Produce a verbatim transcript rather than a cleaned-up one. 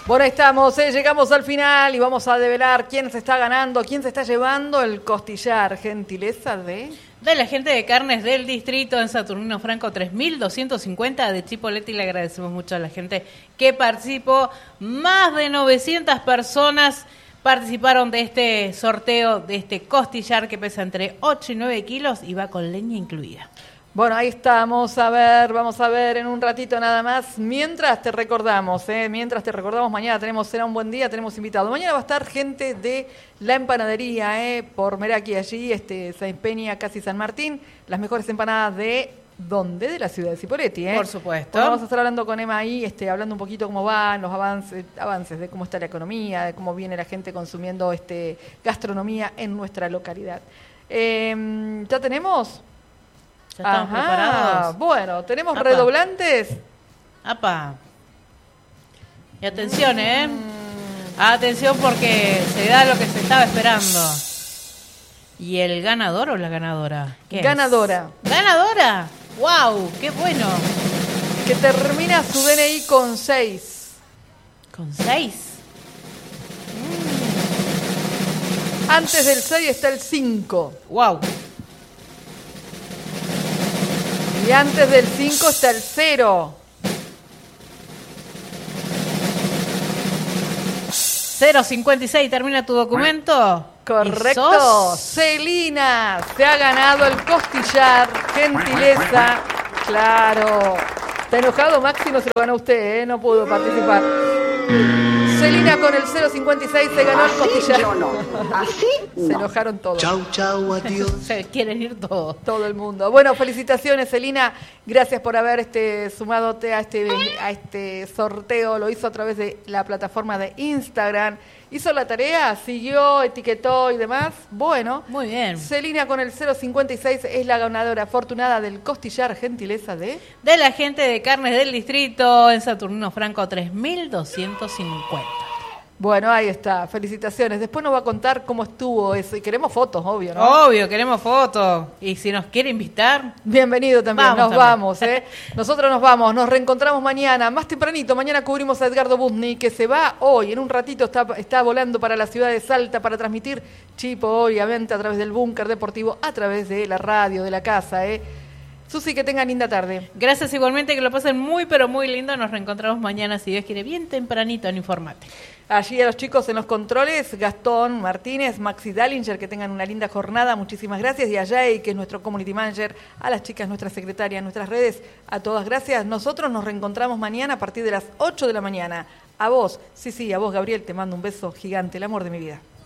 Bueno, ahí estamos, ¿eh? Llegamos al final y vamos a develar quién se está ganando, quién se está llevando el costillar. Gentileza de... De la gente de carnes del distrito en Saturnino Franco tres mil doscientos cincuenta de Chipoleti. Le agradecemos mucho a la gente que participó. Más de novecientas personas participaron de este sorteo, de este costillar que pesa entre ocho y nueve kilos y va con leña incluida. Bueno, ahí estamos, a ver, vamos a ver en un ratito nada más. Mientras te recordamos, ¿eh? mientras te recordamos, mañana tenemos, será un buen día, tenemos invitados. Mañana va a estar gente de la empanadería, ¿eh? por Meraki allí, este, Sáenz Peña, casi San Martín, las mejores empanadas de, ¿dónde? De la ciudad de Cipolletti, ¿eh? Por supuesto. Bueno, vamos a estar hablando con Emma ahí, este, hablando un poquito cómo van los avances, avances de cómo está la economía, de cómo viene la gente consumiendo este, gastronomía en nuestra localidad. Eh, ¿Ya tenemos? ¿Ya estamos Ajá, preparados? bueno, tenemos Apa. redoblantes. ¡Apa! Y atención, ¿eh? Atención porque se da lo que se estaba esperando. ¿Y el ganador o la ganadora? ¿Qué Ganadora. es? ¿Ganadora? ¡Wow! ¡Qué bueno! Que termina su D N I con seis. ¿Con seis? Antes del seis está el cinco. ¡Wow! Y antes del cinco está el cero. cero cincuenta y seis, ¿termina tu documento? Correcto. ¿Y sos? Celina se ha ganado el costillar. Gentileza. Claro. Está enojado, Maxi, no se lo ganó usted, ¿eh? No pudo participar. Celina con el cero cincuenta y seis se ganó el costillar. No, no. Así Se no. enojaron todos. Chau, chau, adiós. Se quieren ir todos. Todo el mundo. Bueno, felicitaciones, Celina. Gracias por haber este, sumadote a este, a este sorteo. Lo hizo a través de la plataforma de Instagram. Hizo la tarea, siguió, etiquetó y demás. Bueno. Muy bien. Celina con el cero cincuenta y seis es la ganadora afortunada del costillar. Gentileza de... De la gente de carnes del distrito en Saturnino Franco tres mil doscientos cincuenta. Bueno, ahí está. Felicitaciones. Después nos va a contar cómo estuvo eso. Y queremos fotos, obvio, ¿no? Obvio, queremos fotos. Y si nos quiere invitar... Bienvenido también, Vamos nos también. vamos, ¿eh? Nosotros nos vamos, nos reencontramos mañana, más tempranito, mañana cubrimos a Edgardo Busni, que se va hoy, en un ratito está, está volando para la ciudad de Salta para transmitir Chipo, obviamente, a través del búnker deportivo, a través de la radio, de la casa, ¿eh? Susi, que tengan linda tarde. Gracias igualmente, que lo pasen muy, pero muy lindo. Nos reencontramos mañana, si Dios quiere, bien tempranito en Informate. Allí a los chicos en los controles, Gastón Martínez, Maxi Dallinger, que tengan una linda jornada, muchísimas gracias. Y a Jay, que es nuestro community manager, a las chicas, nuestra secretaria, nuestras redes, a todas gracias. Nosotros nos reencontramos mañana a partir de las ocho de la mañana. A vos, sí, sí, a vos, Gabriel, te mando un beso gigante, el amor de mi vida.